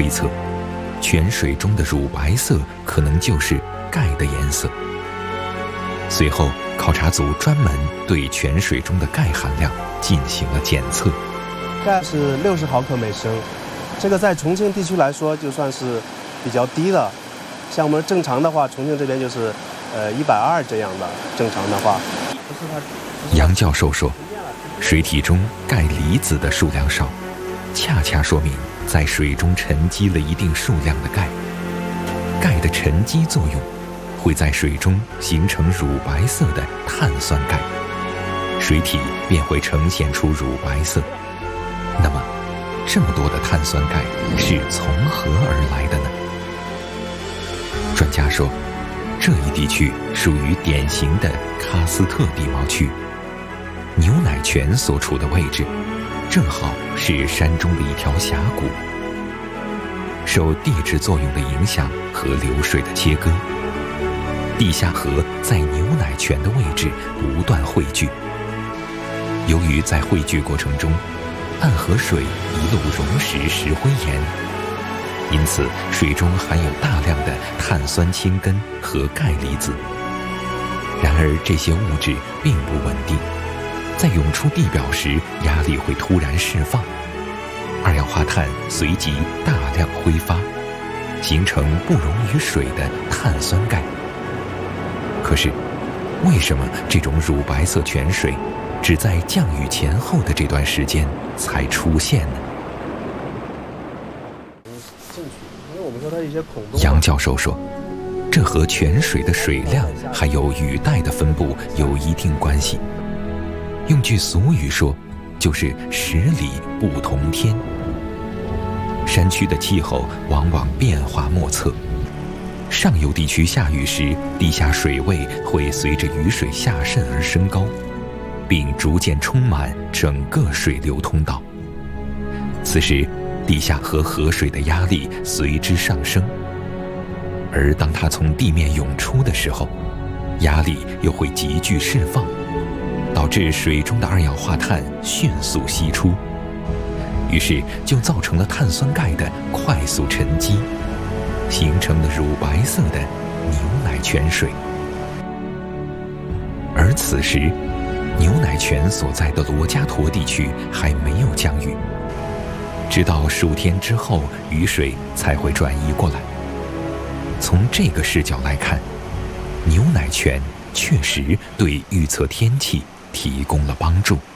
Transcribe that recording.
推测，泉水中的乳白色可能就是钙的颜色。随后，考察组专门对泉水中的钙含量进行了检测。 钙是60毫克每升，这个在重庆地区来说就算是比较低的。像我们正常的话，重庆这边就是120这样的，正常的话。 杨教授说，水体中钙离子的数量少，恰恰说明在水中沉积了一定数量的钙。钙的沉积作用会在水中形成乳白色的碳酸钙，水体便会呈现出乳白色。那么，这么多的碳酸钙是从何而来的呢？专家说，这一地区属于典型的喀斯特地貌区，牛奶泉所处的位置正好是山中的一条峡谷。受地质作用的影响和流水的切割，地下河在牛奶泉的位置不断汇聚。由于在汇聚过程中，暗河水一路溶蚀石灰岩，因此水中含有大量的碳酸氢根和钙离子。然而这些物质并不稳定，在涌出地表时压力会突然释放，二氧化碳随即大量挥发，形成不溶于水的碳酸钙。可是为什么这种乳白色泉水只在降雨前后的这段时间才出现呢？杨教授说，这和泉水的水量还有雨带的分布有一定关系。用句俗语说，就是十里不同天。山区的气候往往变化莫测，上游地区下雨时，地下水位会随着雨水下渗而升高，并逐渐充满整个水流通道。此时，地下和河水的压力随之上升，而当它从地面涌出的时候，压力又会急剧释放，导致水中的二氧化碳迅速析出，于是就造成了碳酸钙的快速沉积，形成了乳白色的牛奶泉水。而此时，牛奶泉所在的罗家坨地区还没有降雨，直到数天之后，雨水才会转移过来。从这个视角来看，牛奶泉确实对预测天气提供了帮助。